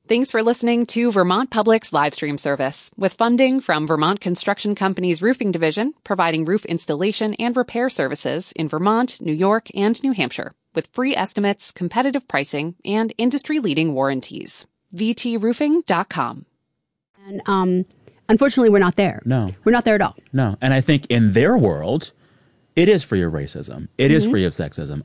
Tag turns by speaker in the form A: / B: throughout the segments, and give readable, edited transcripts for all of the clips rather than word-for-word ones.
A: Thanks for listening to Vermont Public's live stream service, with funding from Vermont Construction Company's Roofing Division, providing roof installation and repair services in Vermont, New York, and New Hampshire, with free estimates, competitive pricing, and industry-leading warranties. VTRoofing.com.
B: And unfortunately, we're not there.
C: No.
B: We're not there at all.
C: No. And I think in their world, it is free of racism. It is free of sexism.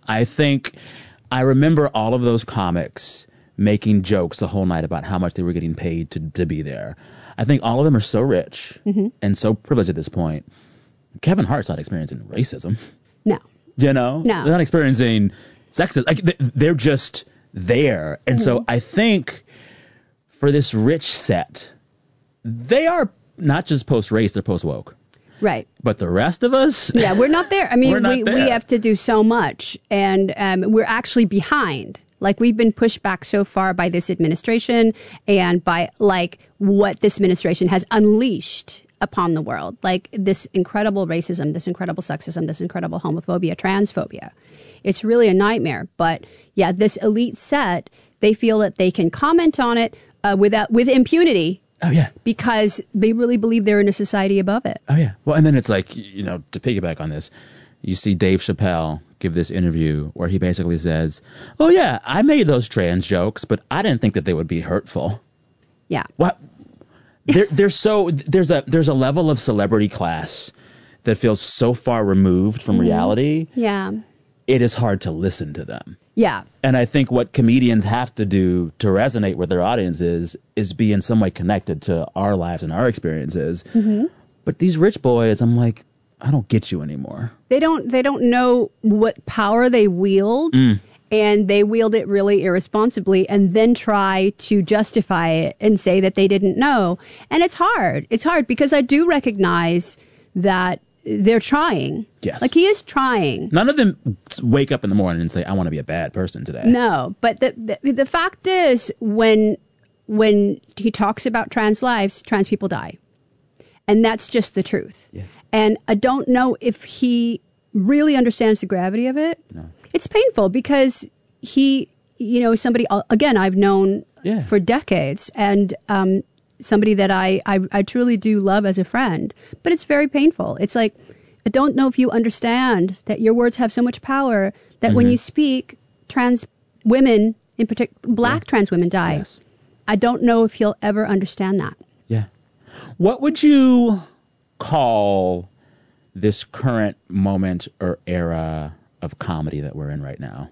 C: I remember all of those comics making jokes the whole night about how much they were getting paid to be there. I think all of them are so rich and so privileged at this point. Kevin Hart's not experiencing racism.
B: No.
C: You know?
B: No.
C: They're not experiencing sexism. Like, they're just there. And so I think for this rich set, they are not just post-race, they're post-woke.
B: Right.
C: But the rest of us...
B: Yeah, we're not there. I mean, we
C: there.
B: have to do so much, and we're actually behind. Like, we've been pushed back so far by this administration and by, like, what this administration has unleashed upon the world. Like, this incredible racism, this incredible sexism, this incredible homophobia, transphobia. It's really a nightmare. But, yeah, this elite set, they feel that they can comment on it with impunity.
C: Oh, yeah.
B: Because they really believe they're in a society above it.
C: Oh, yeah. Well, and then it's like, you know, to piggyback on this, you see Dave Chappelle give this interview where he basically says, oh, yeah, I made those trans jokes, but I didn't think that they would be hurtful.
B: Yeah.
C: What? There's a level of celebrity class that feels so far removed from reality.
B: Yeah.
C: It is hard to listen to them.
B: Yeah.
C: And I think what comedians have to do to resonate with their audiences is be in some way connected to our lives and our experiences. But these rich boys, I'm like, I don't get you anymore. They
B: don't know what power they wield, and they wield it really irresponsibly, and then try to justify it and say that they didn't know. And it's hard. It's hard because I do recognize that they're trying.
C: Yes.
B: Like, he is trying.
C: None of them wake up in the morning and say, I want to be a bad person today.
B: No, but the fact is, when he talks about trans lives, trans people die. And that's just the truth.
C: Yeah.
B: And I don't know if he really understands the gravity of it.
C: No.
B: It's painful because he, you know, somebody, again, I've known for decades, and somebody that I truly do love as a friend. But it's very painful. It's like, I don't know if you understand that your words have so much power that when you speak, trans women, in particular, black trans women die.
C: Yes.
B: I don't know if he'll ever understand that.
C: Yeah. What would you call this current moment or era of comedy that we're in right now?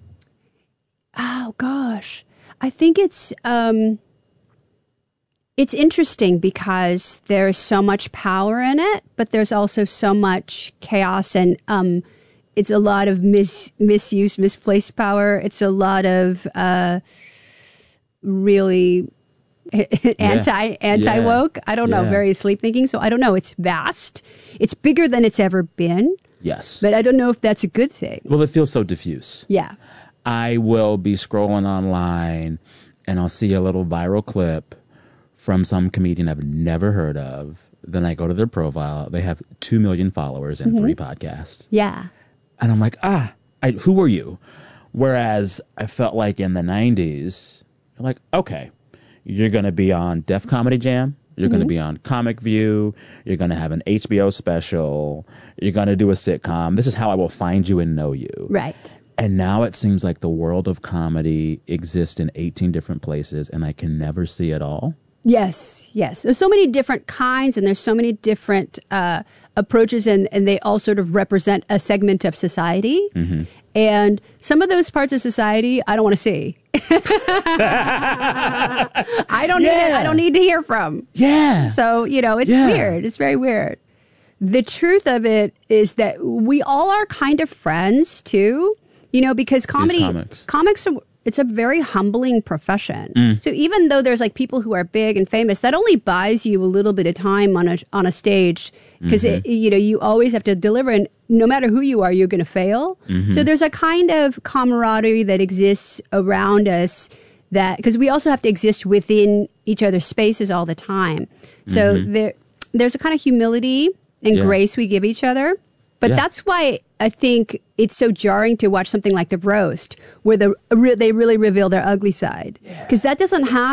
B: Oh, gosh. I think it's interesting because there's so much power in it, but there's also so much chaos, and it's a lot of misuse, misplaced power. It's a lot of really anti-woke. I don't know, very sleep thinking. So I don't know. It's vast. It's bigger than it's ever been.
C: Yes.
B: But I don't know if that's a good thing.
C: Well, it feels so diffuse.
B: Yeah.
C: I will be scrolling online and I'll see a little viral clip from some comedian I've never heard of. Then I go to their profile. They have 2 million followers and 3 podcasts.
B: Yeah.
C: And I'm like, who are you? Whereas I felt like in the 90s, you're like, okay, you're going to be on Def Comedy Jam. You're going to be on Comic View. You're going to have an HBO special. You're going to do a sitcom. This is how I will find you and know you.
B: Right.
C: And now it seems like the world of comedy exists in 18 different places, and I can never see it all.
B: Yes, yes. There's so many different kinds, and there's so many different approaches, and they all sort of represent a segment of society. And some of those parts of society, I don't want to see. I don't need it. I don't need to hear from.
C: Yeah.
B: So, you know, it's weird. It's very weird. The truth of it is that we all are kind of friends, too. You know, because comics are, it's a very humbling profession. So even though there's like people who are big and famous, that only buys you a little bit of time on a stage, because you know, you always have to deliver, and no matter who you are, you're going to fail. So there's a kind of camaraderie that exists around us, that because we also have to exist within each other's spaces all the time. So there's a kind of humility and grace we give each other. But that's why I think it's so jarring to watch something like The Roast, where they really reveal their ugly side. Because that doesn't happen.